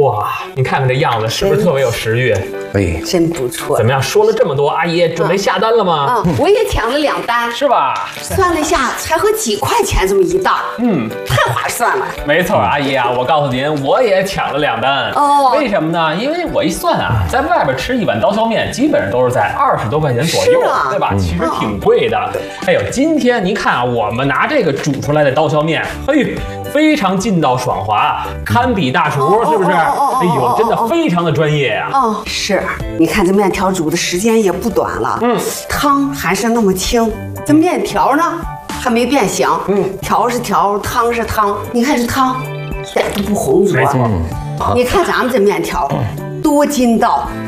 哇，你看看这样子，是不是特别有食欲？ 哎， 真不错。 怎么样？说了这么多，阿姨准备下单了吗？ 我也抢了2单， 是吧？ 算了一下，才合几块钱这么一袋，太划算了。 没错，阿姨啊，我告诉您，我也抢了2单。 哦， 为什么呢？因为我一算啊，在外边吃一碗刀削面，基本上都是在20多块钱左右，对吧？其实挺贵的。哎呦，今天您看啊，我们拿这个煮出来的刀削面，嘿，非常劲道爽滑，堪比大厨，是不是？哎呦，真的非常的专业呀。 是，你看这面条煮的时间也不短了，汤还是那么清，这面条呢还没变形，条是条，汤是汤，你看这汤一点都不浑浊。你看咱们这面条多筋道，